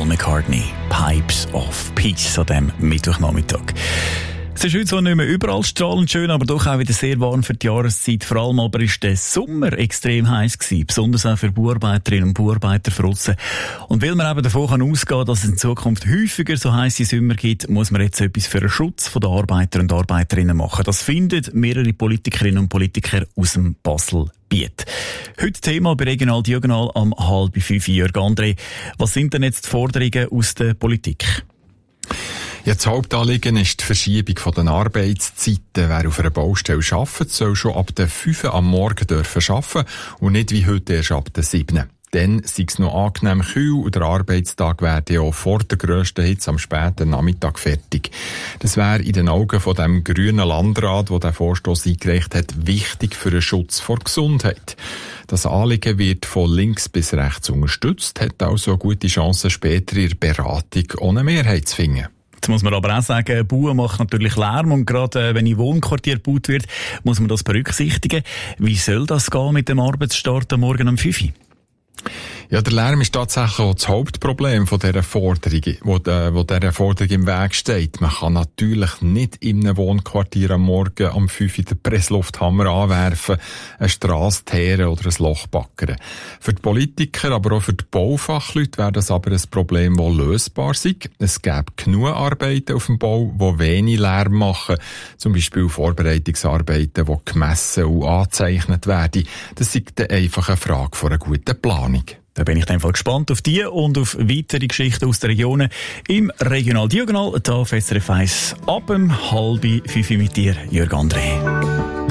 Paul McCartney. Pipes of Peace an diesem Mittwochnachmittag. Es ist heute zwar nicht mehr überall strahlend schön, aber doch auch wieder sehr warm für die Jahreszeit. Vor allem aber ist der Sommer extrem heiß gewesen, besonders auch für Bauarbeiterinnen und Bauarbeiter draussen. Und weil man eben davon ausgehen kann, dass es in Zukunft häufiger so heisse Sommer gibt, muss man jetzt etwas für den Schutz der Arbeiter und Arbeiterinnen machen. Das finden mehrere Politikerinnen und Politiker aus dem Baselbiet. Heute Thema bei Regional Diagonal am 4:30. Jörg André, was sind denn jetzt die Forderungen aus der Politik? Ja, das Hauptanliegen ist die Verschiebung der Arbeitszeiten. Wer auf einer Baustelle arbeitet, soll schon ab der 5 Uhr am Morgen arbeiten und nicht wie heute erst ab der 7 Uhr. Dann sei es noch angenehm kühl und der Arbeitstag werde ja vor der grössten Hitze am späten Nachmittag fertig. Das wäre in den Augen von dem grünen Landrat, der den Vorstoss eingereicht hat, wichtig für den Schutz vor Gesundheit. Das Anliegen wird von links bis rechts unterstützt, hat also eine gute Chance, später in der Beratung ohne Mehrheit zu finden. Jetzt muss man aber auch sagen, Bauen macht natürlich Lärm und gerade wenn in Wohnquartier gebaut wird, muss man das berücksichtigen. Wie soll das gehen mit dem Arbeitsstart am Morgen um 5 Uhr? Ja, der Lärm ist tatsächlich auch das Hauptproblem von dieser Forderung, wo dieser Forderung im Weg steht. Man kann natürlich nicht in einem Wohnquartier am Morgen um 5 Uhr den Presslufthammer anwerfen, eine Strasse teeren oder ein Loch backern. Für die Politiker, aber auch für die Baufachleute wäre das aber ein Problem, das lösbar ist. Es gäbe genug Arbeiten auf dem Bau, die wenig Lärm machen. Zum Beispiel Vorbereitungsarbeiten, die gemessen und angezeichnet werden. Das ist dann einfach eine Frage von einer guten Planung. Da bin ich dann gespannt auf die und auf weitere Geschichten aus der Region im Regional Diagonal. Da auf SRF 1 ab 4:30 mit dir, Jörg André.